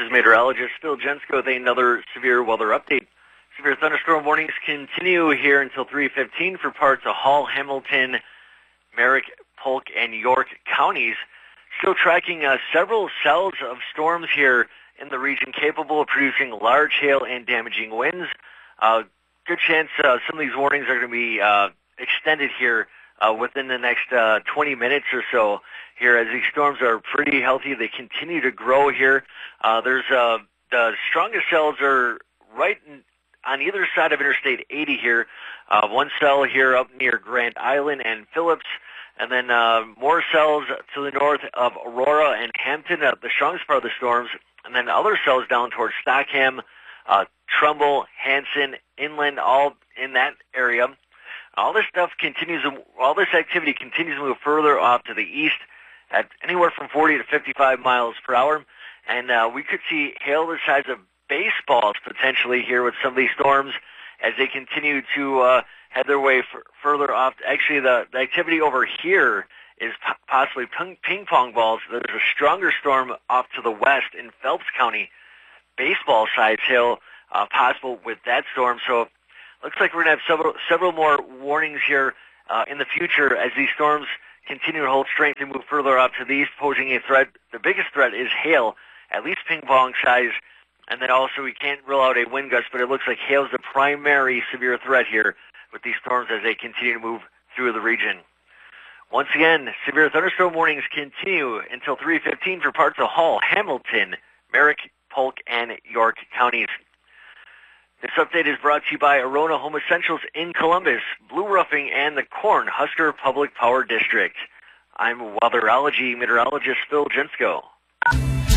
is meteorologist Phil Jensko with another severe weather update. Severe thunderstorm warnings continue here until 3:15 for parts of Hall, Hamilton, Merrick, Polk, and York counties. Still tracking several cells of storms here in the region capable of producing large hail and damaging winds. Good chance some of these warnings are going to be extended here within the next 20 minutes or so here, as these storms are pretty healthy. They continue to grow here. The strongest cells are right on either side of Interstate 80 here. One cell here up near Grand Island and Phillips, and then more cells to the north of Aurora and Hampton, the strongest part of the storms, and then other cells down towards Stockham, Trumbull, Hanson, Inland, all in that area. All this activity continues to move further off to the east at anywhere from 40 to 55 miles per hour, and we could see hail the size of baseballs potentially here with some of these storms as they continue to head their way further off. Actually, the activity over here is possibly ping pong balls. There's a stronger storm off to the west in Phelps County, baseball-sized hail possible with that storm. So looks like we're going to have several more warnings here in the future as these storms continue to hold strength and move further up to the east, posing a threat. The biggest threat is hail, at least ping pong size, and then also we can't rule out a wind gust, but it looks like hail is the primary severe threat here with these storms as they continue to move through the region. Once again, severe thunderstorm warnings continue until 3:15 for parts of Hall, Hamilton, Merrick, Polk, and York counties. This update is brought to you by Arona Home Essentials in Columbus, Blue Roofing, and the Corn Husker Public Power District. I'm weatherology meteorologist Phil Jensko.